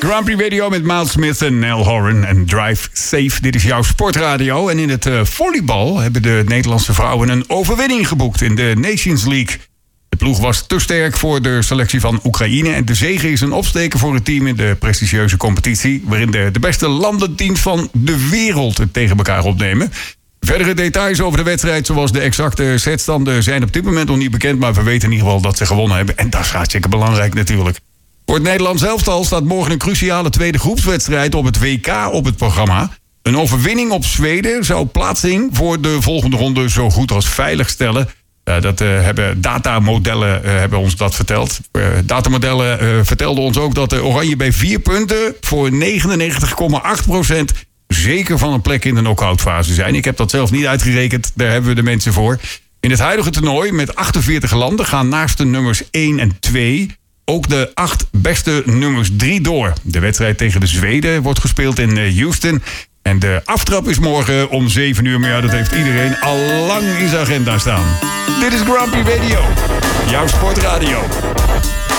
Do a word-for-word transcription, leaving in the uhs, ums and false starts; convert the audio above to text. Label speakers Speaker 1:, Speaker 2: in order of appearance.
Speaker 1: Grand Prix Radio met Miles Smith en Nell Horan en Drive Safe. Dit is jouw sportradio. En in het uh, volleybal hebben de Nederlandse vrouwen een overwinning geboekt in de Nations League. De ploeg was te sterk voor de selectie van Oekraïne. En de zege is een opsteken voor het team in de prestigieuze competitie, waarin de, de beste landenteams van de wereld het tegen elkaar opnemen. Verdere details over de wedstrijd, zoals de exacte setstanden, zijn op dit moment nog niet bekend. Maar we weten in ieder geval dat ze gewonnen hebben. En dat is hartstikke belangrijk natuurlijk. Voor het Nederlands elftal staat morgen een cruciale tweede groepswedstrijd op het W K op het programma. Een overwinning op Zweden zou plaatsing voor de volgende ronde zo goed als veilig stellen. Uh, dat uh, hebben datamodellen uh, hebben ons dat verteld. Uh, datamodellen uh, vertelden ons ook dat de Oranje bij vier punten voor negenennegentig komma acht procent zeker van een plek in de knock-outfase zijn. Ik heb dat zelf niet uitgerekend, daar hebben we de mensen voor. In het huidige toernooi met achtenveertig landen gaan naast de nummers één en twee... ook de acht beste nummers drie door. De wedstrijd tegen de Zweden wordt gespeeld in Houston. En de aftrap is morgen om zeven uur. Maar ja, dat heeft iedereen al lang in zijn agenda staan. Dit is Grand Prix Radio. Jouw sportradio.